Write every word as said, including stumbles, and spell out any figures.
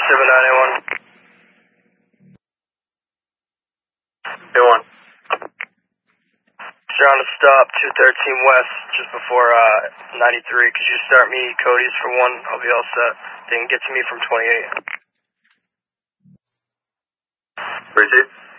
seven nine eight one. eight one. You're on a stop, two thirteen West, just before uh, ninety-three. Could you start me Cody's for one? I'll be all set. They can get to me from twenty-eight. Appreciate it.